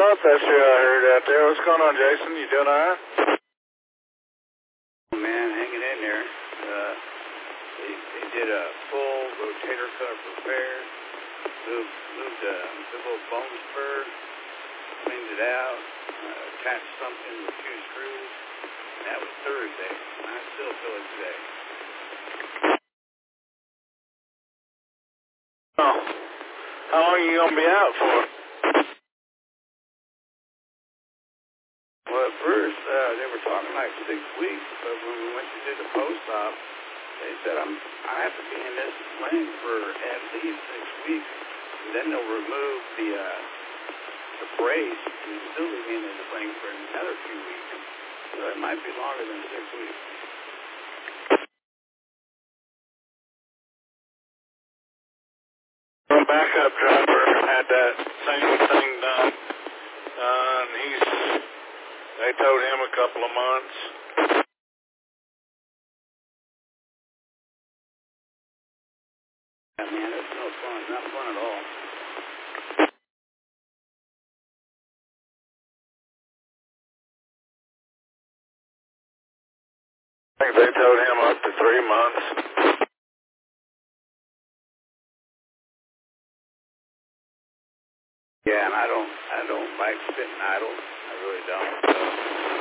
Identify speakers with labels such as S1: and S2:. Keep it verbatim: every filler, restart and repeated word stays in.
S1: month, that's what I heard out there. What's going on, Jason? You doing all right?
S2: Man, hanging in there. Uh, they, they did a full rotator cuff repair, moved, moved a big old bone spur, cleaned it out, uh, attached something with two screws, and that was Thursday. And I still feel it today.
S1: Oh. How long are you going to be out for?
S2: Well, at first, uh, they were talking like six weeks, but when we went to do the post-op, they said I'm, I have to be in this sling for at least six weeks, and then they'll remove the, uh, the brace, and still leave me in the sling for another few weeks. So it might be longer than six weeks.
S1: My backup driver had that same thing done, uh, and he's, they told him a couple of months.
S2: Yeah, man, it's no fun, not fun at all.
S1: I think they told him up to three months.
S2: Yeah, and I don't, I don't like sitting idle. I really don't. So.